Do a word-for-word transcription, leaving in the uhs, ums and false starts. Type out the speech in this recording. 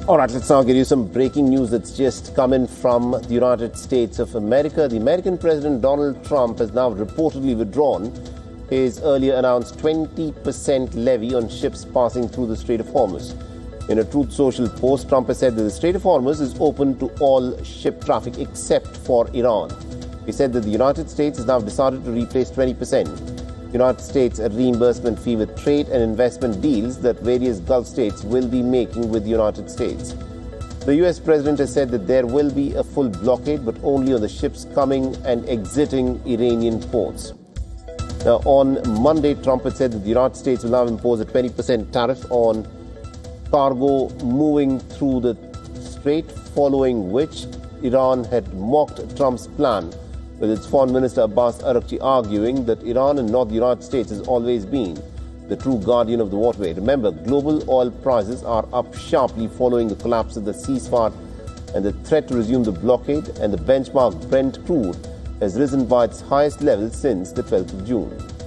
All right, let's now give you some breaking news that's just come in from the United States of America. The American President Donald Trump has now reportedly withdrawn his earlier announced twenty percent levy on ships passing through the Strait of Hormuz. In a Truth Social post, Trump has said that the Strait of Hormuz is open to all ship traffic except for Iran. He said that the United States has now decided to replace twenty percent. United States a reimbursement fee with trade and investment deals that various Gulf states will be making with the United States. The U S president has said that there will be a full blockade, but only on the ships coming and exiting Iranian ports. Now, on Monday, Trump had said that the United States will now impose a twenty percent tariff on cargo moving through the strait, following which Iran had mocked Trump's plan, with its Foreign Minister Abbas Araghchi arguing that Iran and not the United States has always been the true guardian of the waterway. Remember, global oil prices are up sharply following the collapse of the ceasefire and the threat to resume the blockade, and the benchmark Brent crude has risen by its highest level since the twelfth of June.